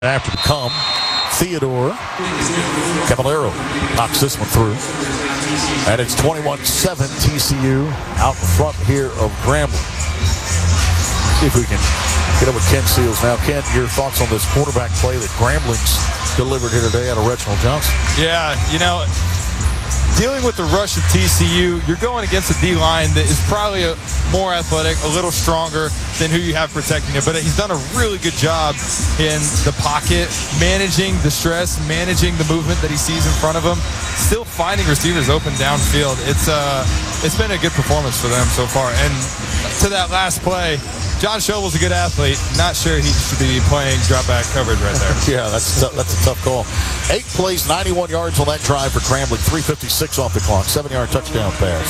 After the come, Theodore Caballero knocks this one through. And it's 21-7 TCU out in front here of Grambling. See if we can get up with Ken Seals now. Ken, your thoughts on this quarterback play that Grambling's delivered here today out of Reginald Johnson? Yeah, dealing with the rush of TCU, you're going against a D-line that is probably more athletic, a little stronger than who you have protecting it. But he's done a really good job in the pocket, managing the stress, managing the movement that he sees in front of him, still finding receivers open downfield. It's been a good performance for them so far. And to that last play, John Schobel's a good athlete. Not sure he should be playing drop-back coverage right there. Yeah, that's a tough call. 8 plays, 91 yards on that drive for Grambling. 3:56 off the clock. 7-yard touchdown pass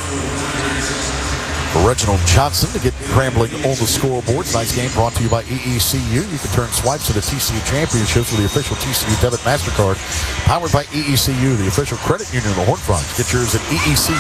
for Reginald Johnson to get Grambling on the scoreboard. Tonight's game brought to you by EECU. You can turn swipes into TCU championships with the official TCU debit MasterCard. Powered by EECU, the official credit union of the Horned Frogs. Get yours at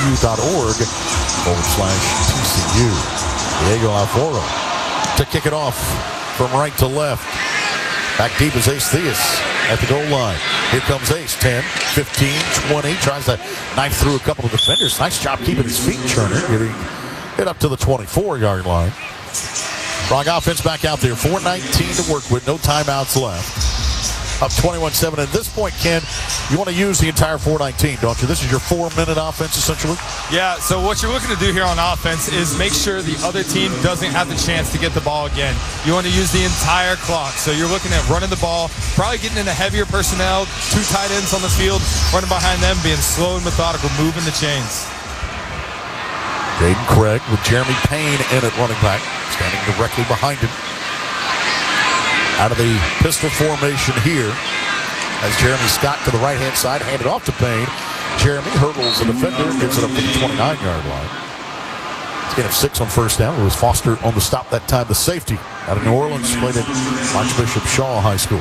EECU.org/TCU. Diego Alfaro to kick it off from right to left. Back deep is Ace Theus at the goal line. Here comes Ace. 10, 15, 20. Tries to knife through a couple of defenders. Nice job keeping his feet turning. Getting it up to the 24-yard line. Frog offense back out there. 4:19 to work with. No timeouts left. Up 21-7. At this point, Ken, you want to use the entire 4:19, don't you? This is your 4-minute offense, essentially? Yeah, so what you're looking to do here on offense is make sure the other team doesn't have the chance to get the ball again. You want to use the entire clock. So you're looking at running the ball, probably getting into heavier personnel, 2 tight ends on the field, running behind them, being slow and methodical, moving the chains. Jaden Craig with Jeremy Payne in at running back, standing directly behind him. Out of the pistol formation here as Jeremy Scott to the right-hand side, handed off to Payne. Jeremy hurdles the defender, gets it up to the 29-yard line. He's going to have 6 on first down. It was Foster on the stop that time, the safety out of New Orleans, played at Archbishop Shaw High School.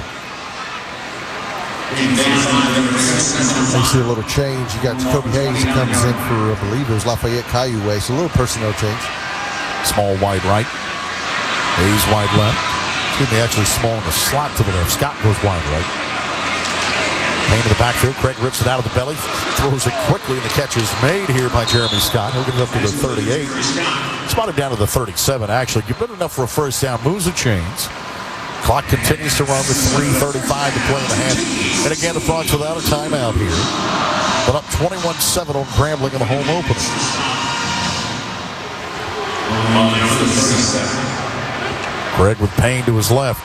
You see a little change. You got Jacoby Hayes that comes in for, I believe it was Lafayette Cayuway. So a little personnel change. Small wide right. Hayes wide left. Excuse me, actually small in the slot to the left. Scott goes wide right. Payne to the backfield. Craig rips it out of the belly. Throws it quickly, and the catch is made here by Jeremy Scott. He'll get it up to the 38. Spotted down to the 37, actually. Good enough for a first down. Moves the chains. Clock continues to run with 3:35 to play in the half. And again, the Frogs without a timeout here. But up 21-7 on Grambling in the home opener. Craig with Payne to his left.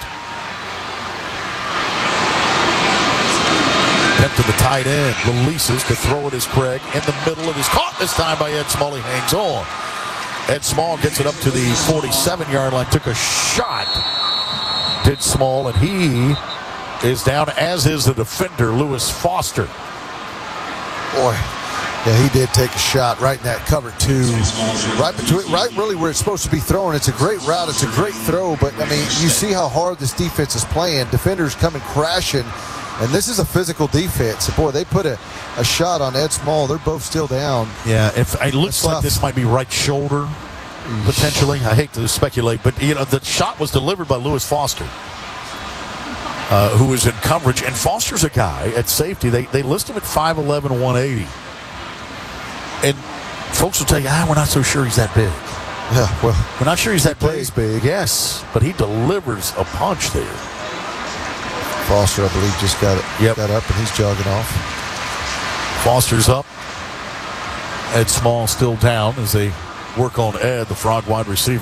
Pep to the tight end. Releases to throw it is Craig. In the middle. It is caught this time by Ed Small. He hangs on. Ed Small gets it up to the 47-yard line. Took a shot. Did Small, and he is down, as is the defender, Lewis Foster. Boy, yeah, he did take a shot right in that cover 2. Right really where it's supposed to be thrown. It's a great route. It's a great throw. But, I mean, you see how hard this defense is playing. Defenders coming crashing. And this is a physical defense. Boy, they put a shot on Ed Small. They're both still down. Yeah, it looks like this might be right shoulder. Potentially, I hate to speculate, but the shot was delivered by Lewis Foster, who was in coverage. And Foster's a guy at safety. They list him at 5'11", 180, and folks will tell you, we're not so sure he's that big. Yeah, well, we're not sure he's that big. Yes, but he delivers a punch there. Foster, I believe, just got up, and he's jogging off. Foster's up. Ed Small still down as they work on Ed, the Frog wide receiver.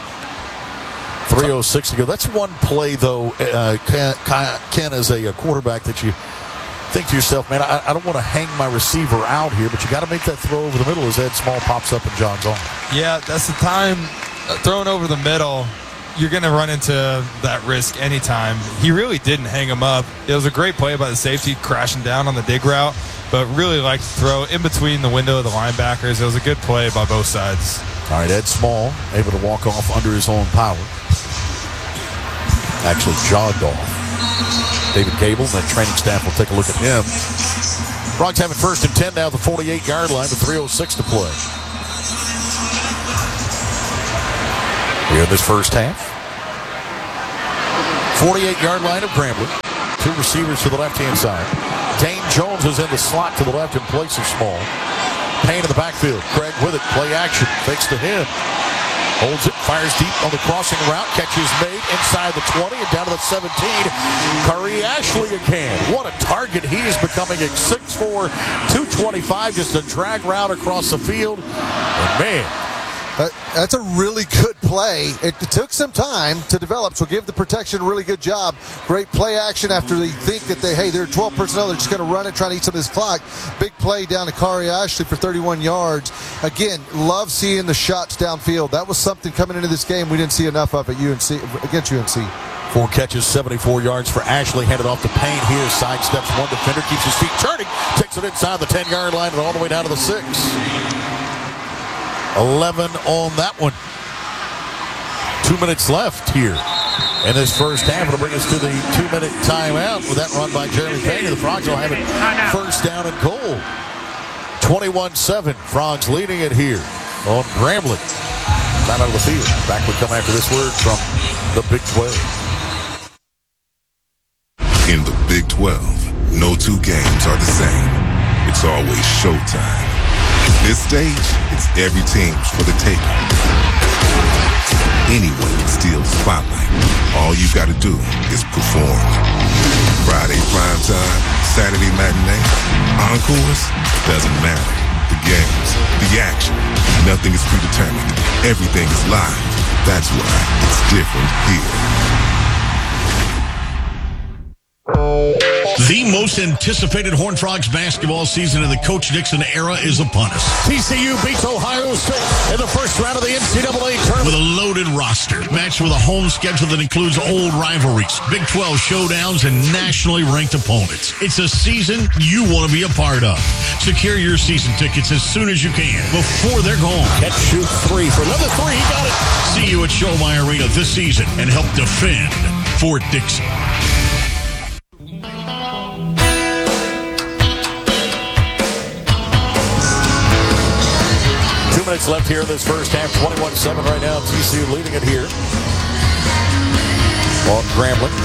3:06 to go. That's one play, though, Ken, as a quarterback, that you think to yourself, man, I don't want to hang my receiver out here, but you got to make that throw over the middle as Ed Small pops up and jogs on. Yeah, that's the time. Throwing over the middle, you're going to run into that risk anytime. He really didn't hang him up. It was a great play by the safety, crashing down on the dig route, but really liked to throw in between the window of the linebackers. It was a good play by both sides. All right, Ed Small able to walk off under his own power. Actually jogged off. David Cable and the training staff will take a look at him. Frogs have it 1st and 10 now at the 48-yard line with 3:06 to play. Here in this first half. 48-yard line of Grambling. 2 receivers to the left-hand side. Dane Jones is in the slot to the left and places small. Payne in the backfield. Craig with it. Play action. Fakes to him. Holds it. Fires deep on the crossing route. Catch is made inside the 20 and down to the 17. Curry Ashley again. What a target he is becoming at 6'4", 225. Just a drag route across the field. And man, that's a really good play. It took some time to develop, so give the protection a really good job. Great play action after they think that they're 12 personnel. They're just going to run it, trying to eat some of this clock. Big play down to Kari Ashley for 31 yards. Again, love seeing the shots downfield. That was something coming into this game we didn't see enough of at against UNC. 4 catches, 74 yards for Ashley. Handed off to Payne here. Sidesteps one defender, keeps his feet turning. Takes it inside the 10-yard line and all the way down to the 6. 11 on that one. 2 minutes left here in this first half. It'll bring us to the 2-minute timeout with that run by Jeremy Payne. The Frogs will have it first down and goal. 21-7. Frogs leading it here on Grambling. Time out of the field. Back we come after this word from the Big 12. In the Big 12, no 2 games are the same. It's always showtime. This stage, it's every team's for the taking. Anyone can steal the spotlight. All you gotta do is perform. Friday primetime, Saturday matinee, encores, doesn't matter. The games, the action, nothing is predetermined. Everything is live. That's why it's different here. The most anticipated Horned Frogs basketball season in the Coach Dixon era is upon us. TCU beats Ohio State in the first round of the NCAA tournament. With a loaded roster, matched with a home schedule that includes old rivalries, Big 12 showdowns, and nationally ranked opponents. It's a season you want to be a part of. Secure your season tickets as soon as you can, before they're gone. Catch, shoot, 3 for another 3. He got it. See you at Showmy Arena this season and help defend Fort Dixon. 2 minutes left here in this first half. 21-7 right now. TCU leading it here on Grambling.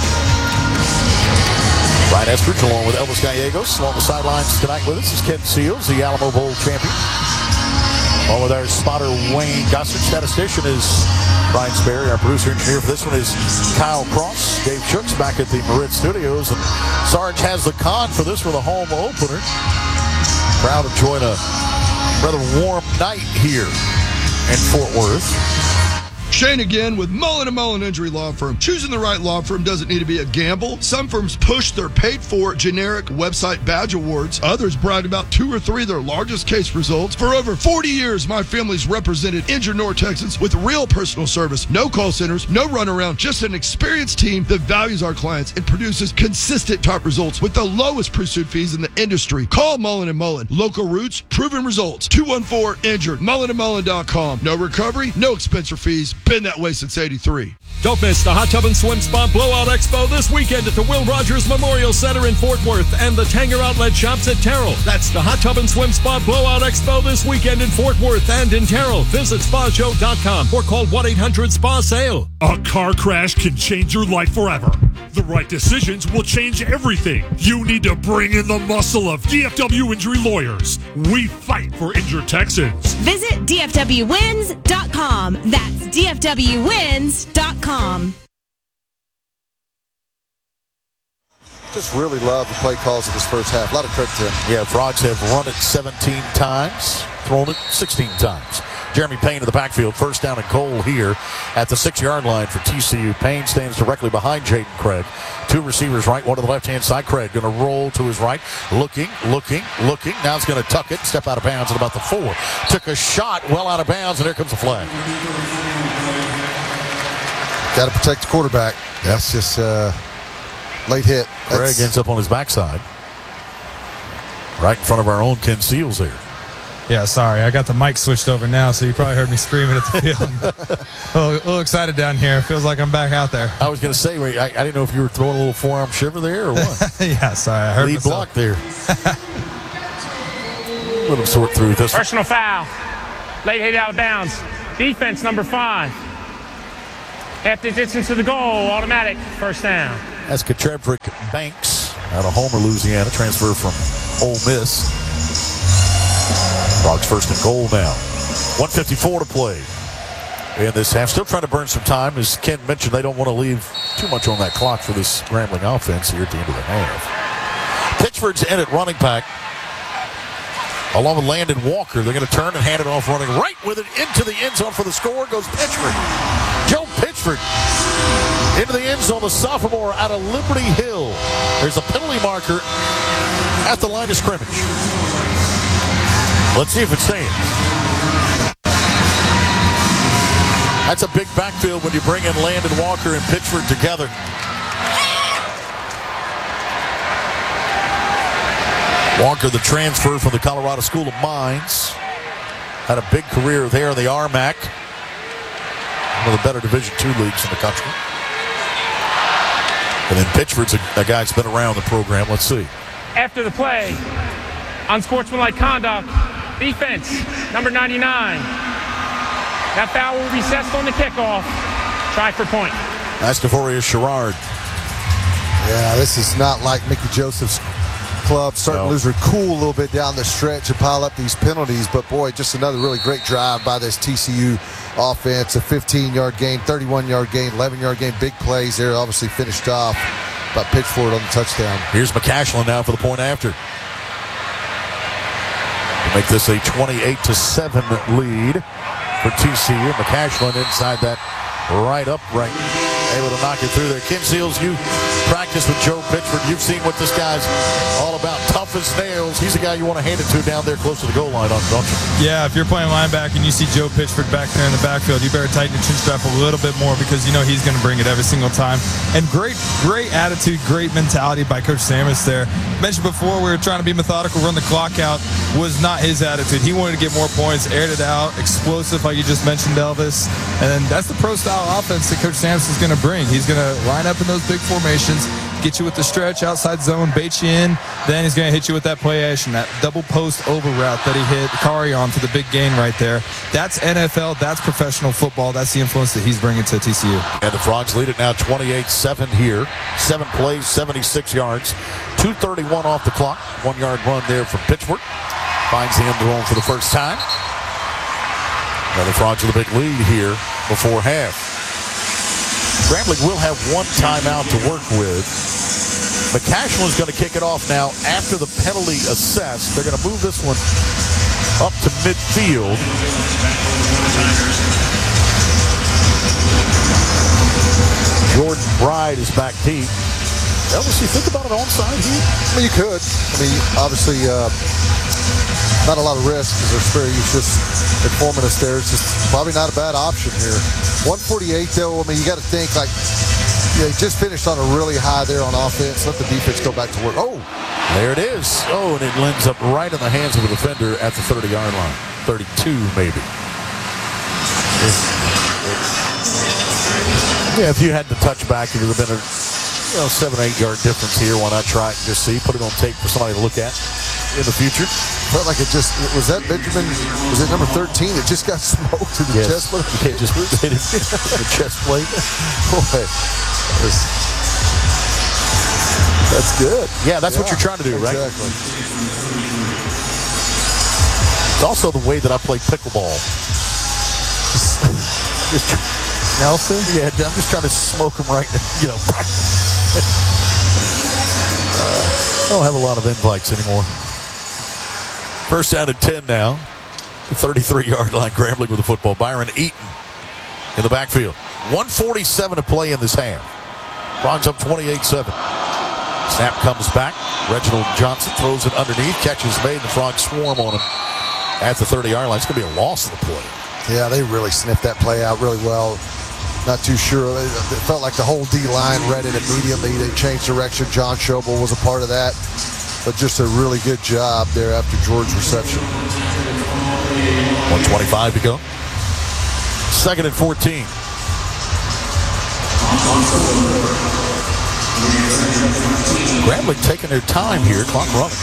Ryan Eskridge along with Elvis Gallegos. Along the sidelines tonight with us is Ken Seals, the Alamo Bowl champion. Along with our spotter Wayne Gossett. Statistician is Brian Sperry. Our producer engineer for this one is Kyle Cross. Dave Shook's back at the Marit Studios. And Sarge has the con for this with a home opener. Crowd enjoying a rather warm night here in Fort Worth. Shane again with Mullen & Mullen Injury Law Firm. Choosing the right law firm doesn't need to be a gamble. Some firms push their paid-for generic website badge awards. Others brag about 2 or 3 of their largest case results. For over 40 years, my family's represented injured North Texans with real personal service. No call centers, no runaround, just an experienced team that values our clients and produces consistent top results with the lowest pursuit fees in the industry. Call Mullen & Mullen. Local roots, proven results. 214-INJURED. MullenandMullen.com. No recovery, no expense or fees. Been that way since 83. Don't miss the Hot Tub and Swim Spa Blowout Expo this weekend at the Will Rogers Memorial Center in Fort Worth and the Tanger Outlet Shops at Terrell. That's the Hot Tub and Swim Spa Blowout Expo this weekend in Fort Worth and in Terrell. Visit spashow.com or call 1-800-SPA-SALE. A car crash can change your life forever. The right decisions will change everything. You need to bring in the muscle of DFW Injury Lawyers. We fight for injured Texans. Visit DFWWins.com. That's DFWWins.com. Just really love the play calls of this first half. A lot of credit to him. Yeah, Frogs have run it 17 times, thrown it 16 times. Jeremy Payne in the backfield, first down and goal here at the 6-yard line for TCU. Payne stands directly behind Jaden Craig. 2 receivers right, one to the left-hand side. Craig going to roll to his right, looking. Now he's going to tuck it, step out of bounds at about the 4. Took a shot well out of bounds, and here comes the flag. Got to protect the quarterback. That's just late hit. Craig ends up on his backside. Right in front of our own Ken Seals there. Yeah, sorry. I got the mic switched over now, so you probably heard me screaming at the field. a little excited down here. Feels like I'm back out there. I was going to say, I didn't know if you were throwing a little forearm shiver there or what. Yeah, sorry. I heard lead block there. Let him sort through this. Personal foul. Late hit out of bounds. Defense number 5. Half the distance to the goal, automatic, first down. That's Katrevrick Banks out of Homer, Louisiana, transfer from Ole Miss. Frogs first and goal now. 1:54 to play in this half. Still trying to burn some time. As Ken mentioned, they don't want to leave too much on that clock for this Grambling offense here at the end of the half. Pittsford's in at running back, along with Landon Walker. They're going to turn and hand it off, running right with it into the end zone for the score goes Pittsford. Joe Pittsford into the end zone, the sophomore out of Liberty Hill. There's a penalty marker at the line of scrimmage. Let's see if it stands. That's a big backfield when you bring in Landon Walker and Pittsford together. Walker, the transfer from the Colorado School of Mines, had a big career there in the RMAC, one of the better Division II leagues in the country. And then Pittsford's a guy that's been around the program. Let's see. After the play, unsportsmanlike conduct, defense, number 99. That foul will be assessed on the kickoff. Try for point. That's DeVorius Sherrard. Yeah, this is not like Mickey Joseph's club starting to lose their cool a little bit down the stretch and pile up these penalties. But, boy, just another really great drive by this TCU offense. A 15-yard gain, 31-yard gain, 11-yard gain. Big plays there, obviously finished off by Pitchford on the touchdown. Here's McCashlin now for the point after. To make this a 28-7 lead for TCU. McCashlin inside that right upright, able to knock it through there. Ken Seals, you practice with Joe Pitchford. You've seen what this guy's all about. Tough as nails. He's the guy you want to hand it to down there close to the goal line, don't you? Yeah, if you're playing linebacker and you see Joe Pitchford back there in the backfield, you better tighten your chin strap a little bit more because you know he's going to bring it every single time. And great attitude, great mentality by Coach Samus there. Mentioned before, we were trying to be methodical, run the clock out. Was not his attitude. He wanted to get more points, aired it out, explosive like you just mentioned, Elvis. And that's the pro-style offense that Coach Samus is going to bring. He's going to line up in those big formations, get you with the stretch, outside zone, bait you in. Then he's going to hit you with that play action, that double post over route that he hit Kari on for the big gain right there. That's NFL. That's professional football. That's the influence that he's bringing to TCU. And the Frogs lead it now 28-7 here. 7 plays, 76 yards. 2:31 off the clock. 1-yard run there from Pitchford. Finds the end zone for the first time. Now the Frogs with a big lead here before half. Grambling will have one timeout to work with. McCashlin's going to kick it off now after the penalty assessed. They're going to move this one up to midfield. Jordan Bride is back deep. Elvis, you think about an onside here? I mean, you could. I mean, obviously, not a lot of risk because there's very just informing us there. It's just probably not a bad option here. 148, though, I mean, you got to think, like, yeah, he just finished on a really high there on offense. Let the defense go back to work. Oh! There it is. Oh, and it lands up right in the hands of the defender at the 30-yard line. 32, maybe. Yeah, if you had the touchback, it would have been a 7-8 yard difference here. Why not try it and just see? Put it on tape for somebody to look at in the future. Felt like it was that Benjamin, was it number 13 that just got smoked to the chest plate? You can't just hit it in the chest plate. Boy, that's good. Yeah, that's what you're trying to do, right? Exactly. It's also the way that I play pickleball. Nelson? Yeah, I'm just trying to smoke him right now, I don't have a lot of invites anymore. First down and 10 now. The 33-yard line, Grambling with the football. Byron Eaton in the backfield. 1:47 to play in this half. Frogs up 28-7. Snap comes back. Reginald Johnson throws it underneath. Catch is made. The Frogs swarm on him at the 30-yard line. It's going to be a loss of the play. Yeah, they really sniffed that play out really well. Not too sure. It felt like the whole D-line read it immediately. They changed direction. John Schobel was a part of that. But just a really good job there after George's reception. 1:25 to go. 2nd and 14. Grambling taking their time here. Clock running.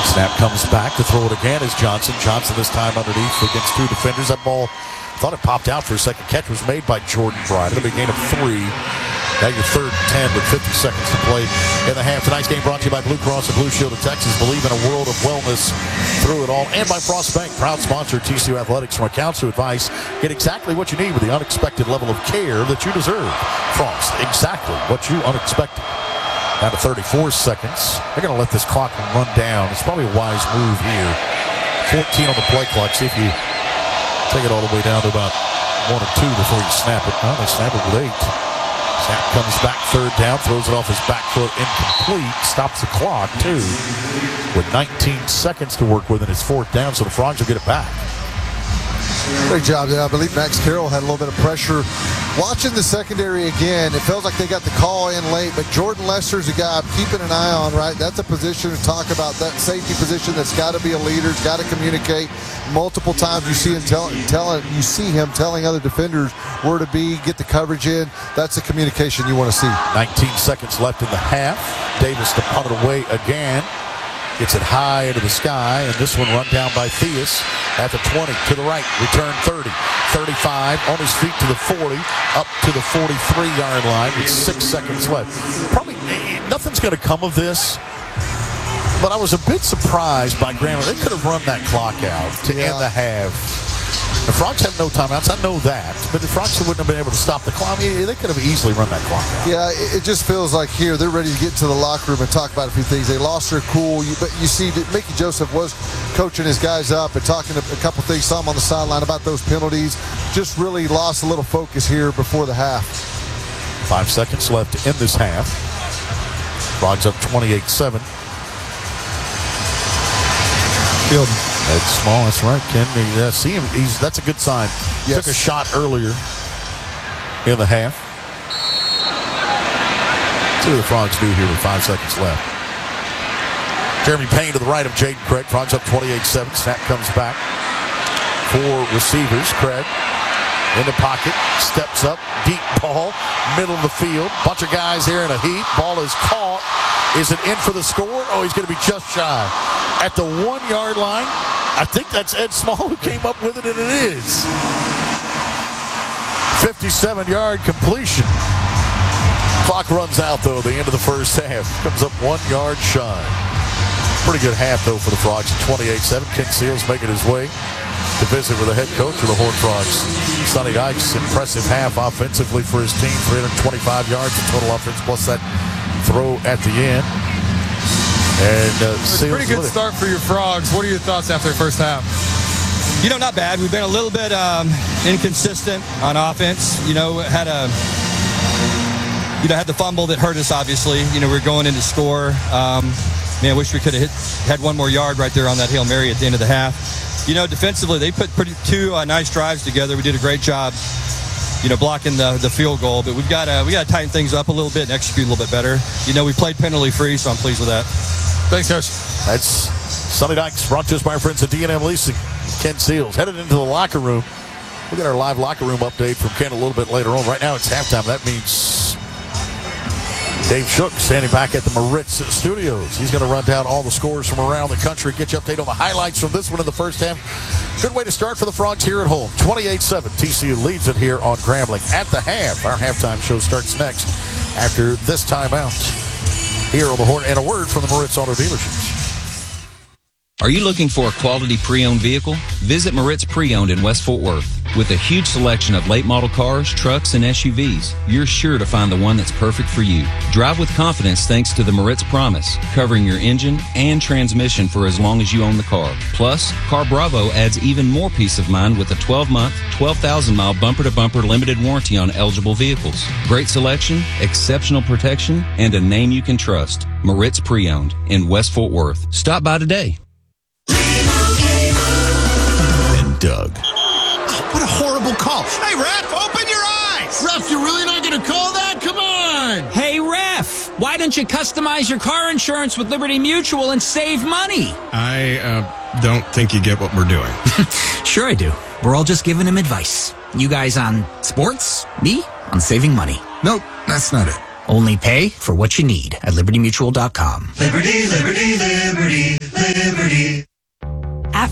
Snap comes back to throw it again is Johnson. Johnson this time underneath against two defenders. That ball, thought it popped out for a second. Catch was made by Jordan Bryant. It'll be a gain of 3. Now your 3rd and 10 with 50 seconds to play in the half. Tonight's game brought to you by Blue Cross and Blue Shield of Texas. Believe in a world of wellness through it all. And by Frost Bank, proud sponsor of TCU Athletics. From accounts to advice, get exactly what you need with the unexpected level of care that you deserve. Frost, exactly what you unexpected. Down to 34 seconds. They're going to let this clock run down. It's probably a wise move here. 14 on the play clock. See if you take it all the way down to about 1 or 2 before you snap it. Oh, they snap it with 8. Snap comes back, 3rd down, throws it off his back foot, incomplete, stops the clock, too, with 19 seconds to work with, and it's 4th down, so the Frogs will get it back. Great job there. I believe Max Carroll had a little bit of pressure. Watching the secondary again, it feels like they got the call in late, but Jordan Lester's a guy I'm keeping an eye on, right? That's a position to talk about, that safety position that's got to be a leader, it's got to communicate. Multiple times you see him telling other defenders where to be, get the coverage in. That's the communication you want to see. 19 seconds left in the half. Davis to punt it away again. Gets it high into the sky, and this one run down by Theus at the 20, to the right, return 30, 35, on his feet to the 40, up to the 43-yard line with 6 seconds left. Probably nothing's going to come of this, but I was a bit surprised by Grambling. They could have run that clock out to end the half. The Frogs have no timeouts, I know that, but the Frogs wouldn't have been able to stop the clock. They could have easily run that clock out. Yeah, it just feels like here they're ready to get to the locker room and talk about a few things. They lost their cool, but you see that Mickey Joseph was coaching his guys up and talking a couple things, some on the sideline about those penalties. Just really lost a little focus here before the half. 5 seconds left in this half. Frogs up 28-7. Field. That's small, that's right, Ken. See him, that's a good sign. Yes. Took a shot earlier in the half. See what the Frogs do here with 5 seconds left. Jeremy Payne to the right of Jaden Craig. Frogs up 28-7. Snap comes back. 4 receivers. Craig in the pocket, steps up, deep ball, middle of the field. Bunch of guys here in a heat. Ball is caught. Is it in for the score? Oh, he's going to be just shy. At the 1-yard line, I think that's Ed Small who came up with it, and it is. 57-yard completion. Clock runs out, though, the end of the first half. Comes up 1 yard shy. Pretty good half, though, for the Frogs at 28-7. Ken Seals making his way to visit with the head coach of the Horned Frogs. Sonny Dykes, impressive half offensively for his team. 325 yards in total offense, plus that throw at the end. And it's a pretty good start for your Frogs. What are your thoughts after the first half? Not bad. We've been a little bit inconsistent on offense. Had the fumble that hurt us, obviously. We're going in to score. I wish we could have had 1 more yard right there on that Hail Mary at the end of the half. Defensively, they put two nice drives together. We did a great job, blocking the field goal. But we got to tighten things up a little bit and execute a little bit better. We played penalty-free, so I'm pleased with that. Thanks, Coach. That's Sonny Dykes, brought to us by our friends at D&M Leasing. Ken Seals headed into the locker room. We'll get our live locker room update from Ken a little bit later on. Right now it's halftime. That means Dave Shook standing back at the Moritz Studios. He's going to run down all the scores from around the country, get you update on the highlights from this one in the first half. Good way to start for the Frogs here at home. 28-7. TCU leads it here on Grambling at the half. Our halftime show starts next after this timeout here on the Horn. And a word from the Moritz Auto Dealerships. Are you looking for a quality pre-owned vehicle? Visit Moritz Pre-Owned in West Fort Worth. With a huge selection of late model cars, trucks, and SUVs, you're sure to find the one that's perfect for you. Drive with confidence thanks to the Moritz Promise, covering your engine and transmission for as long as you own the car. Plus, Car Bravo adds even more peace of mind with a 12-month, 12,000-mile bumper-to-bumper limited warranty on eligible vehicles. Great selection, exceptional protection, and a name you can trust. Moritz Pre-Owned in West Fort Worth. Stop by today. And Doug. What a horrible call. Hey, ref, open your eyes. Ref, you're really not going to call that? Come on. Hey, ref, why don't you customize your car insurance with Liberty Mutual and save money? I don't think you get what we're doing. Sure I do. We're all just giving him advice. You guys on sports, me on saving money. Nope, that's not it. Only pay for what you need at libertymutual.com. Liberty, liberty, liberty, liberty.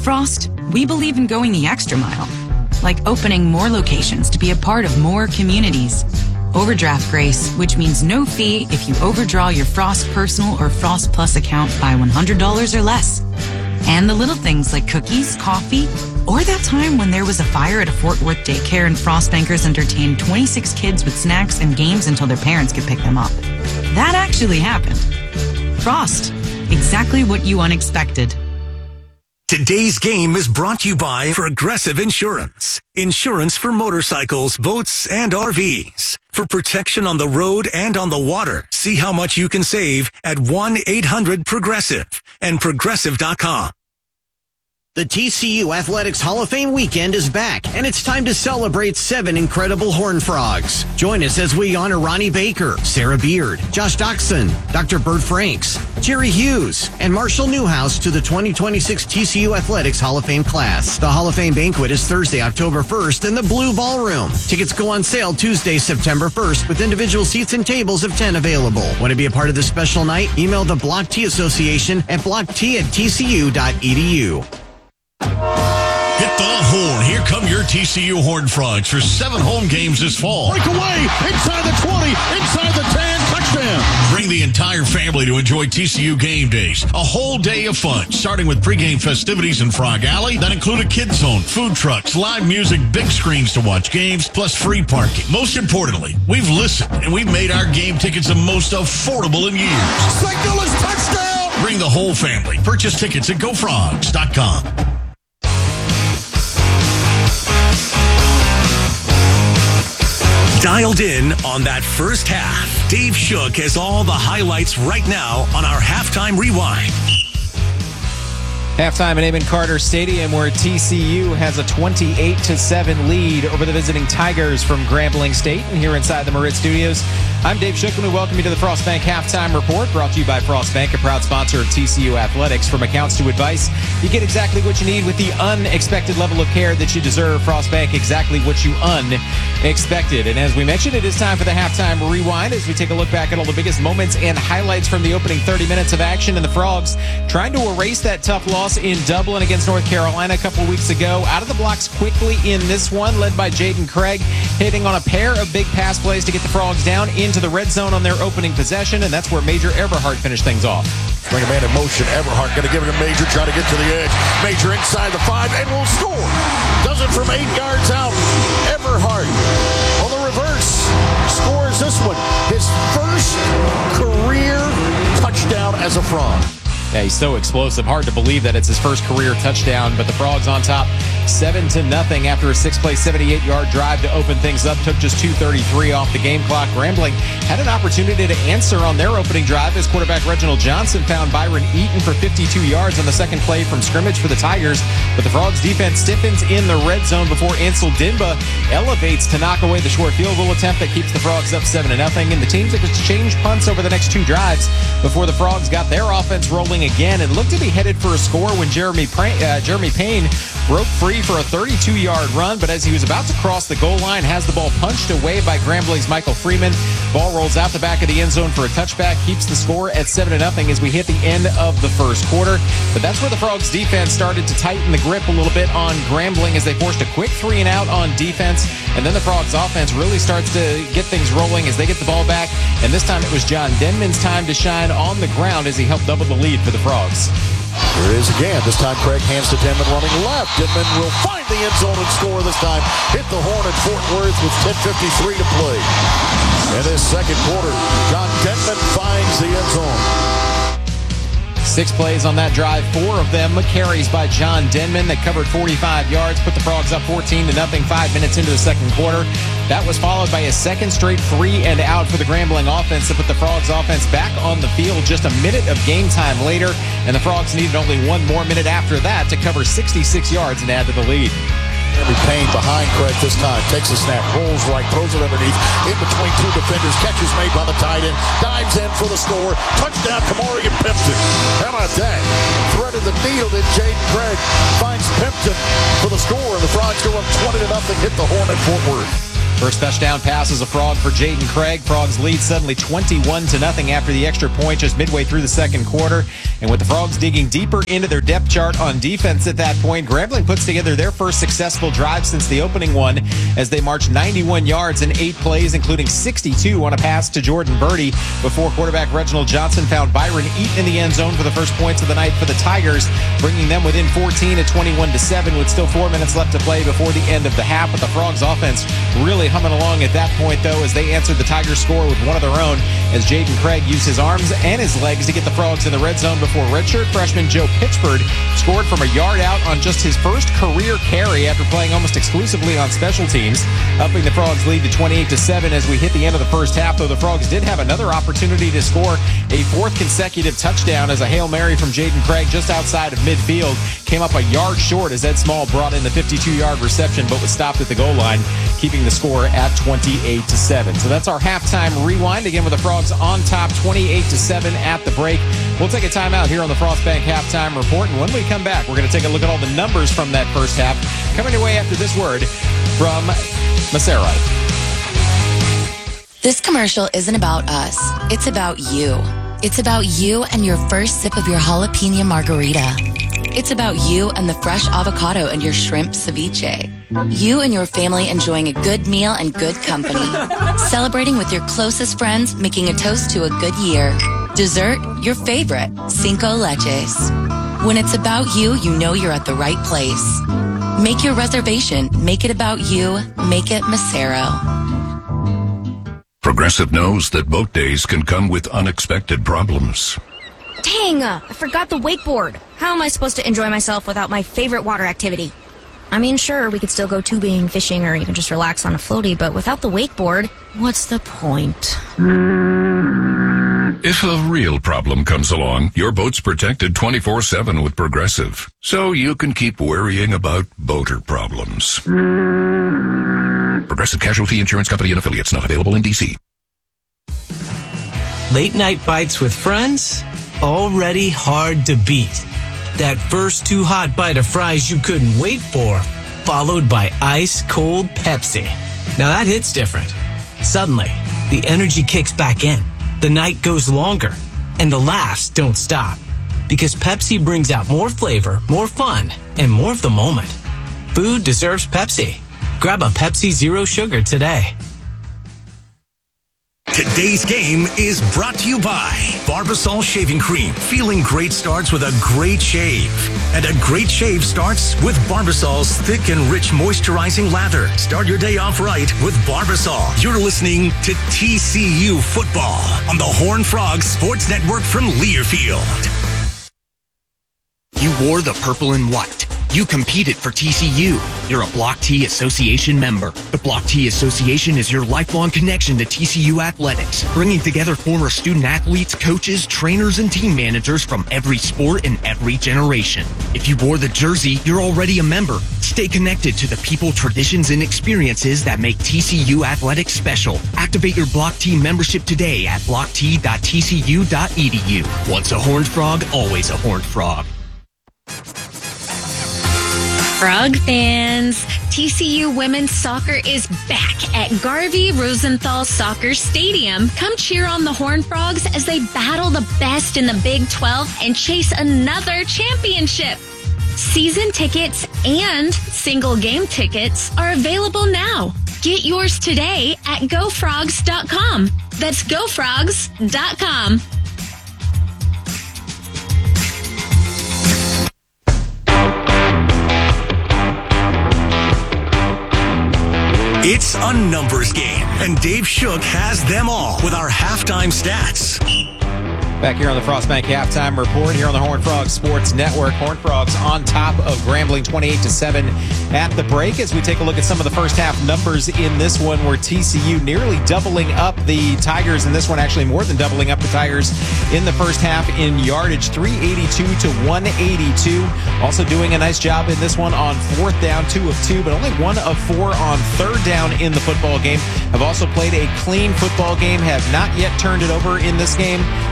Frost, we believe in going the extra mile, like opening more locations to be a part of more communities. Overdraft Grace, which means no fee if you overdraw your Frost Personal or Frost Plus account by $100 or less. And the little things like cookies, coffee, or that time when there was a fire at a Fort Worth daycare and Frost Bankers entertained 26 kids with snacks and games until their parents could pick them up. That actually happened. Frost, exactly what you unexpected. Today's game is brought to you by Progressive Insurance. Insurance for motorcycles, boats, and RVs. For protection on the road and on the water, see how much you can save at 1-800-PROGRESSIVE and Progressive.com. The TCU Athletics Hall of Fame weekend is back, and it's time to celebrate 7 incredible Horned Frogs. Join us as we honor Ronnie Baker, Sarah Beard, Josh Doxson, Dr. Bert Franks, Jerry Hughes, and Marshall Newhouse to the 2026 TCU Athletics Hall of Fame class. The Hall of Fame banquet is Thursday, October 1st in the Blue Ballroom. Tickets go on sale Tuesday, September 1st, with individual seats and tables of 10 available. Want to be a part of this special night? Email the Block T Association at blockt@tcu.edu. Hit the horn. Here come your TCU Horned Frogs for 7 home games this fall. Breakaway, inside the 20, inside the 10, touchdown. Bring the entire family to enjoy TCU game days. A whole day of fun, starting with pregame festivities in Frog Alley that include a kids zone, food trucks, live music, big screens to watch games, plus free parking. Most importantly, we've listened and we've made our game tickets the most affordable in years. St. Louis touchdown. Bring the whole family. Purchase tickets at GoFrogs.com. Dialed in on that first half. Dave Shook has all the highlights right now on our Halftime Rewind. Halftime at Amon Carter Stadium, where TCU has a 28-7 lead over the visiting Tigers from Grambling State. And here inside the Marit Studios, I'm Dave Shook, and we welcome you to the Frost Bank Halftime Report, brought to you by Frost Bank, a proud sponsor of TCU Athletics. From accounts to advice, you get exactly what you need with the unexpected level of care that you deserve. Frost Bank, exactly what you unexpected. And as we mentioned, it is time for the Halftime Rewind as we take a look back at all the biggest moments and highlights from the opening 30 minutes of action. And the Frogs trying to erase that tough loss in Dublin against North Carolina a couple weeks ago. Out of the blocks quickly in this one, led by Jaden Craig, hitting on a pair of big pass plays to get the Frogs down into the red zone on their opening possession, and that's where Major Everhart finished things off. Bring a man in motion. Everhart going to give it to Major, trying to get to the edge. Major inside the 5 and will score. Does it from 8 yards out. Everhart on the reverse scores this one. His first career touchdown as a Frog. Yeah, he's so explosive. Hard to believe that it's his first career touchdown, but the Frogs on top 7-0 after a 6-play, 78-yard drive to open things up. Took just 2:33 off the game clock. Grambling had an opportunity to answer on their opening drive as quarterback Reginald Johnson found Byron Eaton for 52 yards on the second play from scrimmage for the Tigers. But the Frogs defense stiffens in the red zone before Ansel Dinba elevates to knock away the short field goal attempt that keeps the Frogs up 7-0. And the teams exchanged punts over the next 2 drives before the Frogs got their offense rolling again and looked to be headed for a score when Jeremy Payne broke free for a 32-yard run, but as he was about to cross the goal line, has the ball punched away by Grambling's Michael Freeman. Ball rolls out the back of the end zone for a touchback, keeps the score at 7-0 as we hit the end of the first quarter. But that's where the Frogs defense started to tighten the grip a little bit on Grambling as they forced a quick 3-and-out on defense. And then the Frogs offense really starts to get things rolling as they get the ball back. And this time it was John Denman's time to shine on the ground as he helped double the lead for the Frogs. Here it is again. This time Craig hands to Denman running left. Denman will find the end zone and score this time. Hit the horn at Fort Worth with 10:53 to play. In this second quarter, John Denman finds the end zone. 6 plays on that drive, 4 of them carries by John Denman that covered 45 yards, put the Frogs up 14-0 5 minutes into the second quarter. That was followed by a second straight 3-and-out for the Grambling offense to put the Frogs offense back on the field just a minute of game time later, and the Frogs needed only 1 more minute after that to cover 66 yards and add to the lead. Jeremy Payne behind Craig this time. Takes a snap, rolls right, throws it underneath. In between 2 defenders. Catch is made by the tight end. Dives in for the score. Touchdown, Kamari and Pimpton. How about that? Threaded the needle that Jaden Craig finds Pimpton for the score. And the Frogs go up 20-0. Hit the horn at Fort Worth. First touchdown pass is a Frog for Jaden Craig. Frogs lead suddenly 21-0 after the extra point just midway through the second quarter. And with the Frogs digging deeper into their depth chart on defense at that point, Grambling puts together their first successful drive since the opening one as they marched 91 yards in 8 plays, including 62 on a pass to Jordan Birdie before quarterback Reginald Johnson found Byron Eaton in the end zone for the first points of the night for the Tigers, bringing them within 14 at 21-7 with still 4 minutes left to play before the end of the half. But the Frogs offense really humming along at that point, though, as they answered the Tigers score with one of their own as Jaden Craig used his arms and his legs to get the Frogs in the red zone before redshirt freshman Joe Pitchford scored from a yard out on just his first career carry after playing almost exclusively on special teams, upping the Frogs' lead to 28-7 as we hit the end of the first half, though the Frogs did have another opportunity to score a 4th consecutive touchdown as a Hail Mary from Jaden Craig just outside of midfield came up a yard short as Ed Small brought in the 52-yard reception but was stopped at the goal line, keeping the score at 28-7. So that's our halftime rewind, again with the Frogs on top 28-7 at the break. We'll take a timeout here on the Frostbank Halftime Report, and when we come back, we're going to take a look at all the numbers from that first half. Coming your way after this word from Massera. This commercial isn't about us. It's about you. It's about you and your first sip of your jalapeno margarita. It's about you and the fresh avocado and your shrimp ceviche. You and your family enjoying a good meal and good company. Celebrating with your closest friends, making a toast to a good year. Dessert, your favorite, Cinco Leches. When it's about you, you know you're at the right place. Make your reservation. Make it about you. Make it Massero. Progressive knows that boat days can come with unexpected problems. Dang, I forgot the wakeboard. How am I supposed to enjoy myself without my favorite water activity? I mean, sure, we could still go tubing, fishing, or even just relax on a floaty, but without the wakeboard, what's the point? If a real problem comes along, your boat's protected 24/7 with Progressive, so you can keep worrying about boater problems. Progressive Casualty Insurance Company and Affiliates, not available in D.C. Late night bites with friends? Already hard to beat. That first too hot bite of fries you couldn't wait for, followed by ice cold Pepsi. Now that hits different. Suddenly, the energy kicks back in. The night goes longer, and the laughs don't stop. Because Pepsi brings out more flavor, more fun, and more of the moment. Food deserves Pepsi. Grab a Pepsi Zero Sugar today. Today's game is brought to you by Barbasol Shaving Cream. Feeling great starts with a great shave. And a great shave starts with Barbasol's thick and rich moisturizing lather. Start your day off right with Barbasol. You're listening to TCU Football on the Horned Frogs Sports Network from Learfield. You wore the purple and white. You competed for TCU. You're a Block T Association member. The Block T Association is your lifelong connection to TCU athletics, bringing together former student athletes, coaches, trainers, and team managers from every sport and every generation. If you wore the jersey, you're already a member. Stay connected to the people, traditions, and experiences that make TCU athletics special. Activate your Block T membership today at blockt.tcu.edu. Once a Horned Frog, always a Horned Frog. Frog fans, TCU women's soccer is back at Garvey Rosenthal Soccer Stadium. Come cheer on the Horned Frogs as they battle the best in the Big 12 and chase another championship. Season tickets and single game tickets are available now. Get yours today at gofrogs.com. That's gofrogs.com. It's a numbers game, and Dave Shook has them all with our halftime stats. Back here on the Frostbank Halftime Report here on the Horned Frogs Sports Network. Horned Frogs on top of Grambling 28-7 at the break as we take a look at some of the first half numbers in this one, where TCU nearly doubling up the Tigers, and this one actually more than doubling up the Tigers in the first half in yardage, 382 to 182. Also doing a nice job in this one on 4th down, 2 of 2, but only 1 of 4 on 3rd down in the football game. Have also played a clean football game, have not yet turned it over in this game.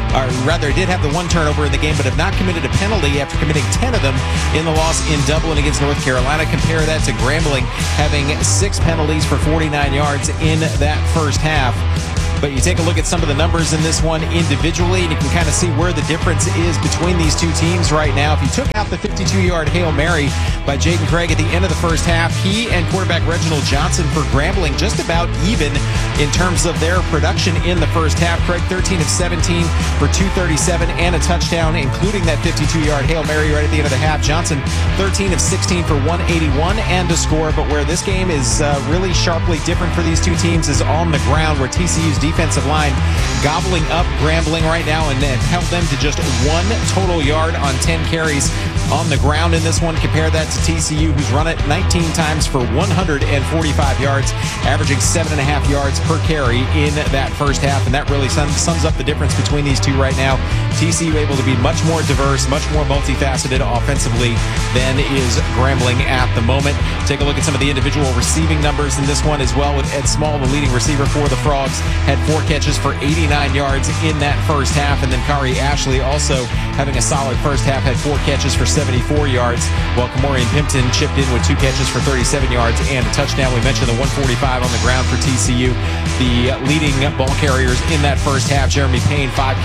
or rather did have the one turnover in the game, but have not committed a penalty after committing 10 of them in the loss in Dublin against North Carolina. Compare that to Grambling having 6 penalties for 49 yards in that first half. But you take a look at some of the numbers in this one individually, and you can kind of see where the difference is between these two teams right now. If you took out the 52-yard Hail Mary by Jaden Craig at the end of the first half, he and quarterback Reginald Johnson for Grambling just about even in terms of their production in the first half. Craig 13 of 17 for 237 and a touchdown, including that 52-yard Hail Mary right at the end of the half. Johnson 13 of 16 for 181 and a score. But where this game is really sharply different for these two teams is on the ground, where TCU's defensive line gobbling up Grambling right now and held them to just 1 total yard on 10 carries on the ground in this one. Compare that to TCU, who's run it 19 times for 145 yards, averaging 7.5 yards per carry in that first half. And that really sums up the difference between these two right now. TCU able to be much more diverse, much more multifaceted offensively than is Grambling at the moment. Take a look at some of the individual receiving numbers in this one as well, with Ed Small, the leading receiver for the Frogs, had 4 catches for 89 yards in that first half. And then Kari Ashley, also having a solid first half, had 4 catches for 74 yards, while Kamorian Pimpton chipped in with 2 catches for 37 yards and a touchdown. We mentioned the 145 on the ground for TCU. The leading ball carriers in that first half, Jeremy Payne, 5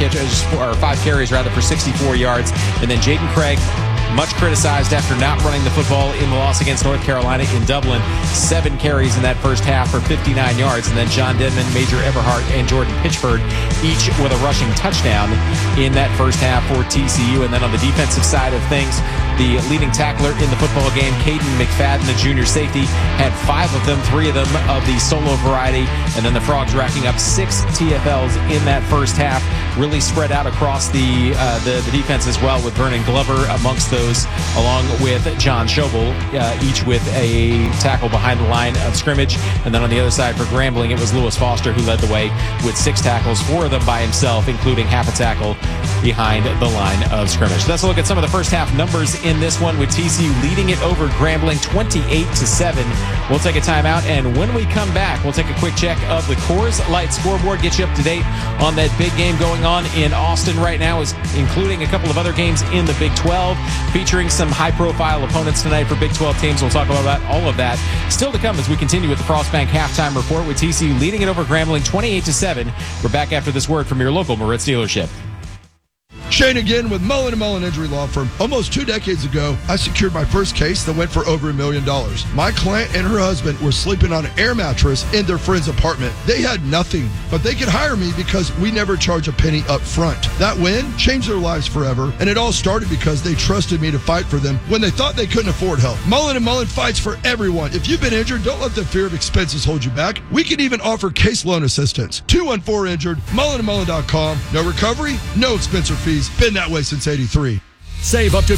carries for 64 yards. And then Jaden Craig, much criticized after not running the football in the loss against North Carolina in Dublin. 7 carries in that first half for 59 yards. And then John Denman, Major Everhart, and Jordan Pitchford, each with a rushing touchdown in that first half for TCU. And then on the defensive side of things, the leading tackler in the football game, Caden McFadden, the junior safety, had 5 of them, 3 of them of the solo variety. And then the Frogs racking up 6 TFLs in that first half, really spread out across the defense as well, with Vernon Glover amongst those, along with John Schobel, each with a tackle behind the line of scrimmage. And then on the other side for Grambling, it was Lewis Foster who led the way with 6 tackles, 4 of them by himself, including half a tackle behind the line of scrimmage. Let's look at some of the first half numbers in this one, with TCU leading it over Grambling 28-7. We'll take a timeout, and when we come back, we'll take a quick check of the Coors Light scoreboard, get you up to date on that big game going on in Austin right now, including a couple of other games in the Big 12, featuring some high-profile opponents tonight for Big 12 teams. We'll talk about all of that still to come as we continue with the Frostbank halftime report, with TCU leading it over Grambling 28-7. We're back after this word from your local Moritz dealership. Shane again with Mullen & Mullen Injury Law Firm. Almost 2 decades ago, I secured my first case that went for over $1 million. My client and her husband were sleeping on an air mattress in their friend's apartment. They had nothing, but they could hire me because we never charge a penny up front. That win changed their lives forever, and it all started because they trusted me to fight for them when they thought they couldn't afford help. Mullen & Mullen fights for everyone. If you've been injured, don't let the fear of expenses hold you back. We can even offer case loan assistance. 214-INJURED, mullenandmullen.com. No recovery, no expense or fees. Been that way since '83. Save up to